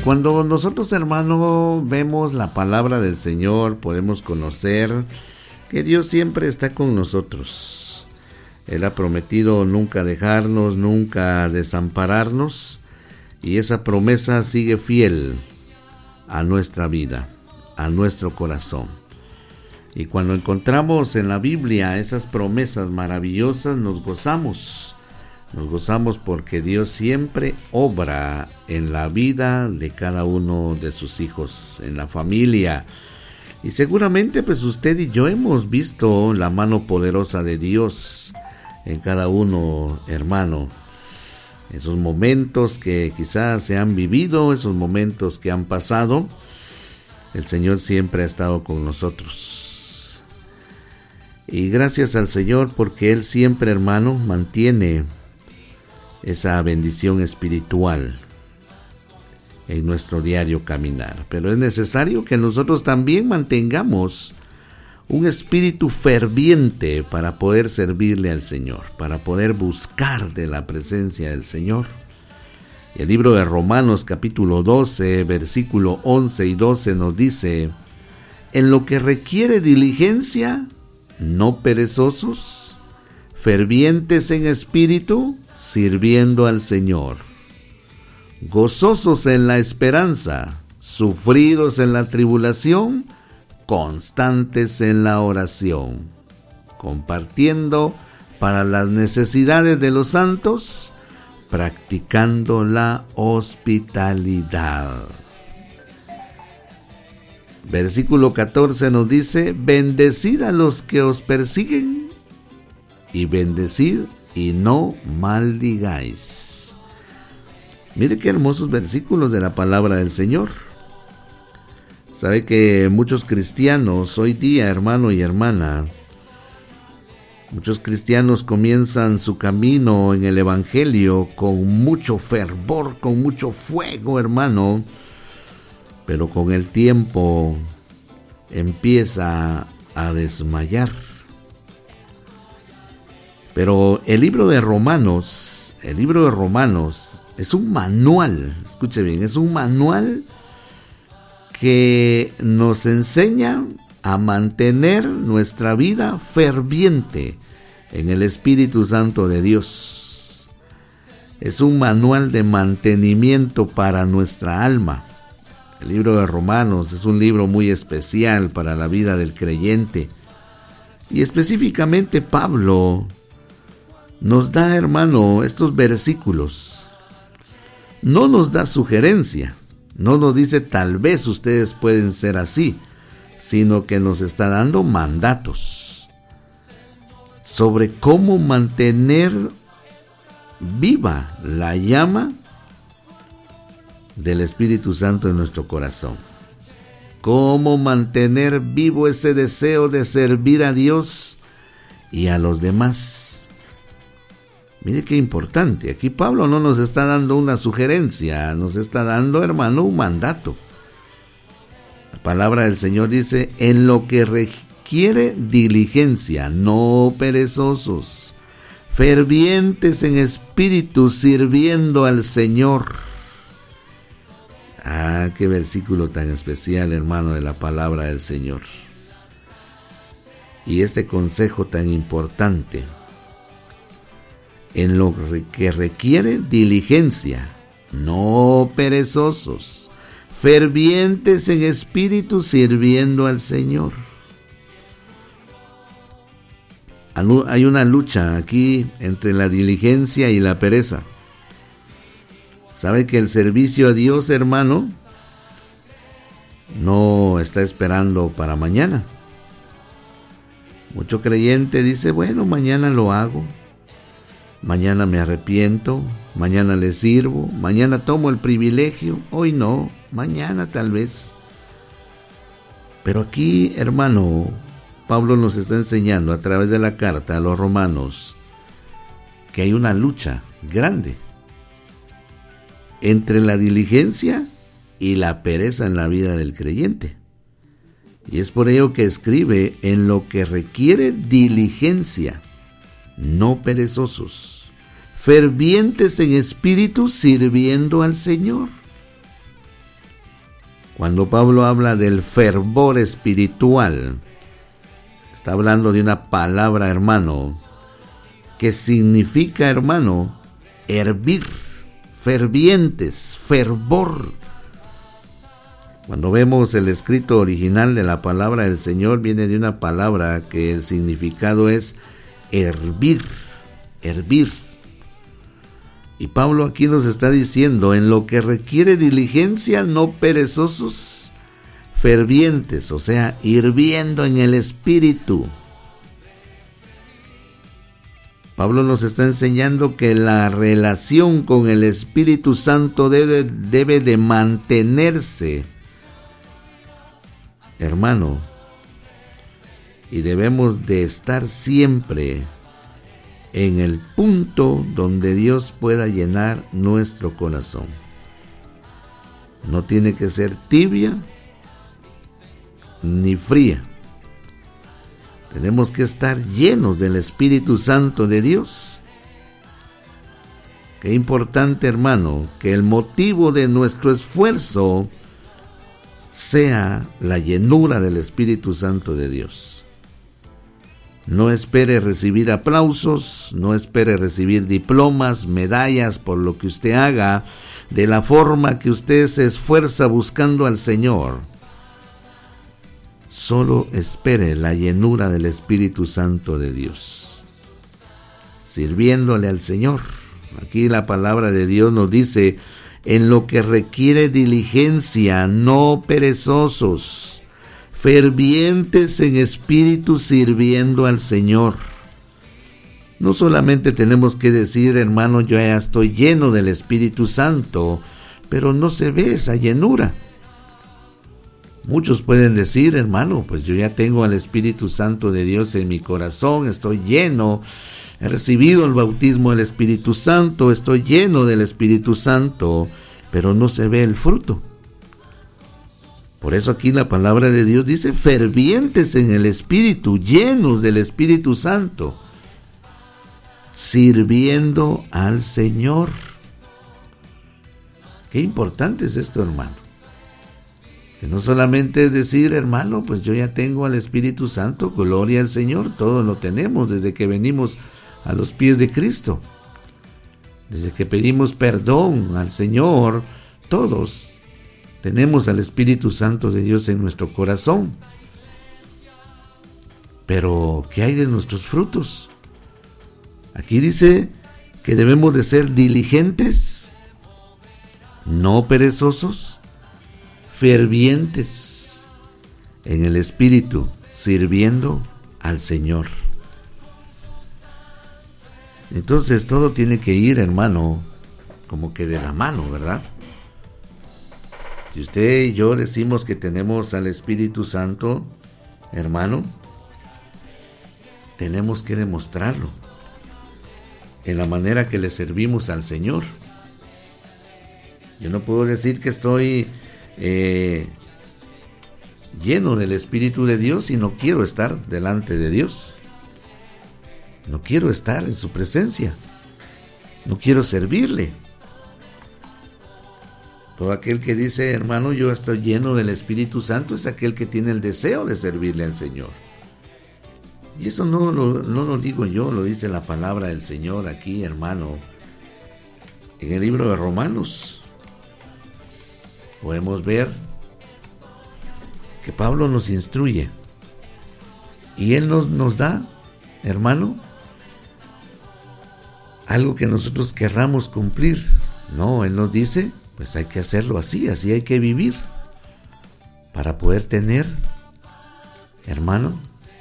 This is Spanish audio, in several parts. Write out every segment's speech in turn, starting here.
cuando nosotros, hermano, vemos la palabra del Señor, podemos conocer que Dios siempre está con nosotros. Él ha prometido nunca dejarnos, nunca desampararnos, y esa promesa sigue fiel a nuestra vida, a nuestro corazón. Y cuando encontramos en la Biblia esas promesas maravillosas, nos gozamos. Nos gozamos porque Dios siempre obra en la vida de cada uno de sus hijos, en la familia. Y seguramente pues usted y yo hemos visto la mano poderosa de Dios en cada uno, hermano. Esos momentos que quizás se han vivido, esos momentos que han pasado, el Señor siempre ha estado con nosotros. Y gracias al Señor porque Él siempre, hermano, mantiene esa bendición espiritual en nuestro diario caminar. Pero es necesario que nosotros también mantengamos un espíritu ferviente para poder servirle al Señor, para poder buscar de la presencia del Señor. Y el libro de Romanos capítulo 12, versículo 11 y 12 nos dice: en lo que requiere diligencia, no perezosos, fervientes en espíritu, sirviendo al Señor, gozosos en la esperanza, sufridos en la tribulación, constantes en la oración, compartiendo para las necesidades de los santos, practicando la hospitalidad. Versículo 14 nos dice: bendecid a los que os persiguen y bendecid y no maldigáis. Mire qué hermosos versículos de la palabra del Señor. Sabe que muchos cristianos hoy día, hermano y hermana, muchos cristianos comienzan su camino en el Evangelio con mucho fervor, con mucho fuego, hermano, pero con el tiempo empieza a desmayar. Pero el libro de Romanos es un manual, escuche bien, es un manual que nos enseña a mantener nuestra vida ferviente en el Espíritu Santo de Dios. Es un manual de mantenimiento para nuestra alma. El libro de Romanos es un libro muy especial para la vida del creyente. Y específicamente Pablo nos da, hermano, estos versículos. No nos da sugerencia, no nos dice tal vez ustedes pueden ser así, sino que nos está dando mandatos sobre cómo mantener viva la llama del Espíritu Santo en nuestro corazón. Cómo mantener vivo ese deseo de servir a Dios y a los demás. Mire qué importante, aquí Pablo no nos está dando una sugerencia, nos está dando, hermano, un mandato. La palabra del Señor dice: en lo que requiere diligencia, no perezosos, fervientes en espíritu, sirviendo al Señor. Ah, qué versículo tan especial, hermano, de la palabra del Señor. Y este consejo tan importante: en lo que requiere diligencia, no perezosos, fervientes en espíritu, sirviendo al Señor. Hay una lucha aquí entre la diligencia y la pereza. ¿Sabe que el servicio a Dios, hermano, no está esperando para mañana? Mucho creyente dice: bueno, mañana lo hago. Mañana me arrepiento, mañana le sirvo, mañana tomo el privilegio, hoy no, mañana tal vez. Pero aquí, hermano, Pablo nos está enseñando a través de la carta a los romanos que hay una lucha grande entre la diligencia y la pereza en la vida del creyente. Y es por ello que escribe: en lo que requiere diligencia, no perezosos, fervientes en espíritu, sirviendo al Señor. Cuando Pablo habla del fervor espiritual, está hablando de una palabra, hermano, que significa, hermano, hervir, fervientes, fervor. Cuando vemos el escrito original de la palabra del Señor, viene de una palabra que el significado es hervir, hervir. Y Pablo aquí nos está diciendo, en lo que requiere diligencia, no perezosos, fervientes, o sea, hirviendo en el Espíritu. Pablo nos está enseñando que la relación con el Espíritu Santo debe de mantenerse, hermano, y debemos de estar siempre en el punto donde Dios pueda llenar nuestro corazón. No tiene que ser tibia ni fría. Tenemos que estar llenos del Espíritu Santo de Dios. Qué importante, hermano, que el motivo de nuestro esfuerzo sea la llenura del Espíritu Santo de Dios. No espere recibir aplausos, no espere recibir diplomas, medallas por lo que usted haga, de la forma que usted se esfuerza buscando al Señor. Solo espere la llenura del Espíritu Santo de Dios, sirviéndole al Señor. Aquí la palabra de Dios nos dice, en lo que requiere diligencia, no perezosos, fervientes en espíritu, sirviendo al Señor. No solamente tenemos que decir, hermano, yo ya estoy lleno del Espíritu Santo, pero no se ve esa llenura. Muchos pueden decir, hermano, pues yo ya tengo al Espíritu Santo de Dios en mi corazón, estoy lleno, he recibido el bautismo del Espíritu Santo, estoy lleno del Espíritu Santo, pero no se ve el fruto. Por eso aquí la palabra de Dios dice, fervientes en el Espíritu, llenos del Espíritu Santo, sirviendo al Señor. Qué importante es esto, hermano. Que no solamente es decir, hermano, pues yo ya tengo al Espíritu Santo, gloria al Señor, todos lo tenemos desde que venimos a los pies de Cristo. Desde que pedimos perdón al Señor, todos tenemos al Espíritu Santo de Dios en nuestro corazón. Pero, ¿qué hay de nuestros frutos? Aquí dice que debemos de ser diligentes, no perezosos, fervientes en el Espíritu, sirviendo al Señor. Entonces todo tiene que ir, hermano, como que de la mano, ¿verdad? Si usted y yo decimos que tenemos al Espíritu Santo, hermano, tenemos que demostrarlo en la manera que le servimos al Señor. Yo no puedo decir que estoy lleno del Espíritu de Dios y no quiero estar delante de Dios. No quiero estar en su presencia. No quiero servirle. Todo aquel que dice, hermano, yo estoy lleno del Espíritu Santo, es aquel que tiene el deseo de servirle al Señor. Y eso no lo digo yo, lo dice la palabra del Señor aquí, hermano. En el libro de Romanos podemos ver que Pablo nos instruye y él nos da, hermano, algo que nosotros querramos cumplir. No, él nos dice, pues hay que hacerlo así hay que vivir para poder tener, hermano,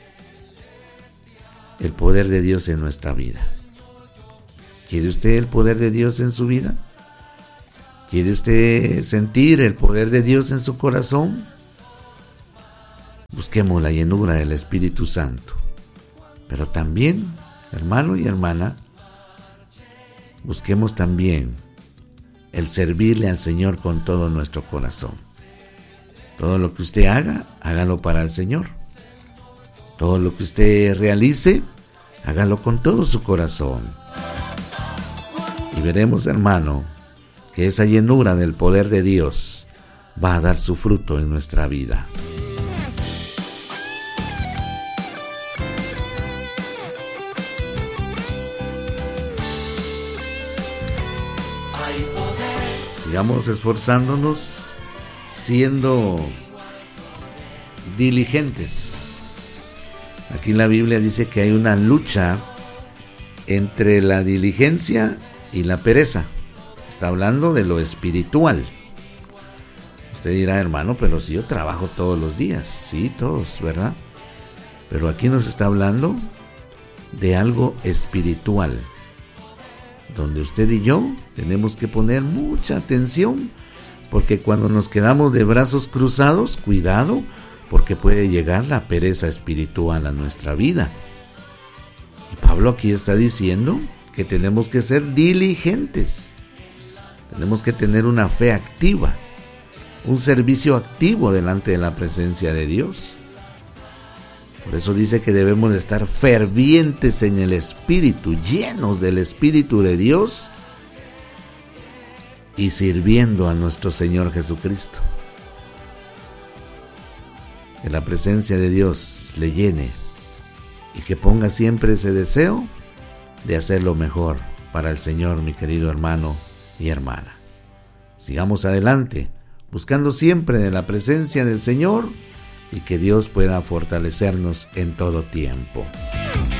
el poder de Dios en nuestra vida. ¿Quiere usted el poder de Dios en su vida? ¿Quiere usted sentir el poder de Dios en su corazón? Busquemos la llenura del Espíritu Santo. Pero también, hermano y hermana, busquemos también el servirle al Señor con todo nuestro corazón. Todo lo que usted haga, hágalo para el Señor. Todo lo que usted realice, hágalo con todo su corazón. Y veremos, hermano, que esa llenura del poder de Dios va a dar su fruto en nuestra vida. Sigamos esforzándonos, siendo diligentes. Aquí la Biblia dice que hay una lucha entre la diligencia y la pereza. Está hablando de lo espiritual. Usted dirá, hermano, pero si yo trabajo todos los días. Sí, todos, ¿verdad? Pero aquí nos está hablando de algo espiritual, donde usted y yo tenemos que poner mucha atención, porque cuando nos quedamos de brazos cruzados, cuidado, porque puede llegar la pereza espiritual a nuestra vida. Y Pablo aquí está diciendo que tenemos que ser diligentes, tenemos que tener una fe activa, un servicio activo delante de la presencia de Dios. Por eso dice que debemos de estar fervientes en el Espíritu, llenos del Espíritu de Dios y sirviendo a nuestro Señor Jesucristo. Que la presencia de Dios le llene y que ponga siempre ese deseo de hacer lo mejor para el Señor, mi querido hermano y hermana. Sigamos adelante, buscando siempre de la presencia del Señor, y que Dios pueda fortalecernos en todo tiempo.